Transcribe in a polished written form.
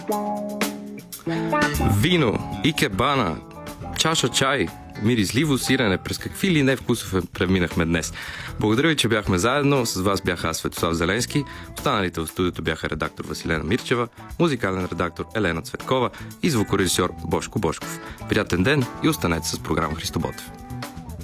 Вино, икебана, чаша чай, миризливо сирене, през какви ли не вкусове преминахме днес. Благодаря ви, че бяхме заедно. С вас бяха аз, Светослав Зеленски. Останалите в студиото бяха редактор Василена Мирчева, музикален редактор Елена Цветкова и звукорежисьор Бошко Бошков. Приятен ден и останете с програма Христо Ботев.